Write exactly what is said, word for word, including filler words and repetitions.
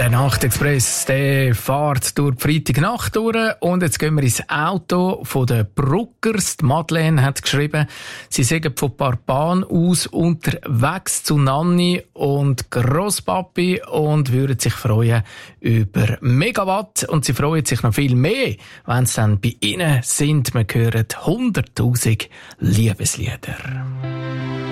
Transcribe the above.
Der Nachtexpress, der fährt durch die Freitagnacht durch und jetzt gehen wir ins Auto von den Bruckers. Die Madeleine hat geschrieben, sie seien von Parpan aus unterwegs zu Nanni und Grosspapi und würden sich freuen über Megawatt und sie freuen sich noch viel mehr, wenn sie dann bei ihnen sind. Wir hören hunderttausend Liebeslieder.